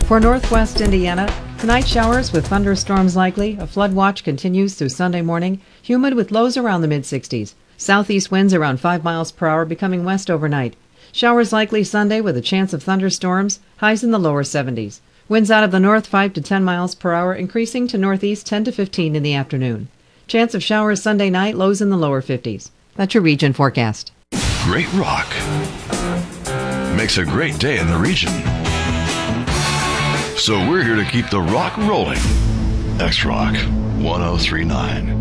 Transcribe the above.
For northwest Indiana, tonight showers with thunderstorms likely. A flood watch continues through Sunday morning. Humid with lows around the mid-60s. Southeast winds around 5 miles per hour, becoming west overnight. Showers likely Sunday with a chance of thunderstorms. Highs in the lower 70s. Winds out of the north 5 to 10 miles per hour, increasing to northeast 10 to 15 in the afternoon. Chance of showers Sunday night, lows in the lower 50s. That's your region forecast. Great rock makes a great day in the region. So we're here to keep the rock rolling. X-Rock 1039.